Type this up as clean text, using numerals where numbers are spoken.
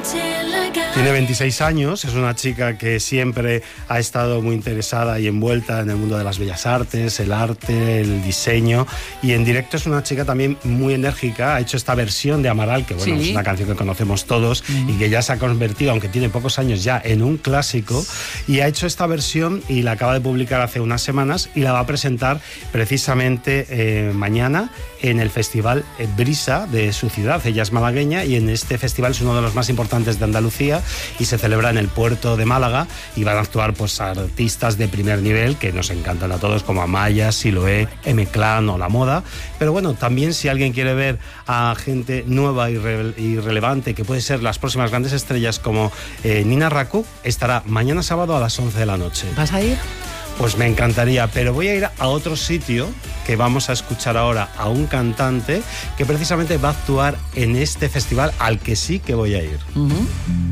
Tiene 26 años, es una chica que siempre ha estado muy interesada y envuelta en el mundo de las bellas artes, el arte, el diseño, y en directo es una chica también muy enérgica. Ha hecho esta versión de Amaral, que bueno, es una canción que conocemos todos y que ya se ha convertido, aunque tiene pocos años ya, en un clásico, y ha hecho esta versión y la acaba de publicar hace unas semanas y la va a presentar precisamente mañana en el festival Brisa de su ciudad. Ella es malagueña y en este festival es uno de los más importantes de Andalucía y se celebra en el puerto de Málaga, y van a actuar pues artistas de primer nivel que nos encantan a todos, como Amaya, Siloé, M-Clan o La Moda. Pero bueno, también si alguien quiere ver a gente nueva y relevante, que puede ser las próximas grandes estrellas como Nina Raku, estará mañana sábado a las 11 de la noche. ¿Vas a ir? Pues me encantaría, pero voy a ir a otro sitio que vamos a escuchar ahora a un cantante que precisamente va a actuar en este festival al que sí que voy a ir.